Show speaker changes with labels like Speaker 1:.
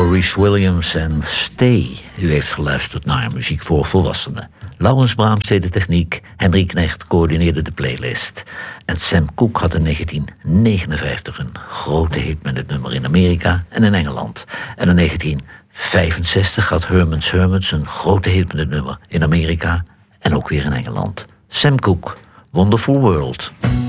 Speaker 1: Maurice Williams en Stay. U heeft geluisterd naar muziek voor volwassenen. Laurens Braams deed de techniek, Henry Knecht coördineerde de playlist. En Sam Cooke had in 1959 een grote hit met het nummer in Amerika en in Engeland. En in 1965 had Herman's Hermits een grote hit met het nummer in Amerika en ook weer in Engeland. Sam Cooke, Wonderful World.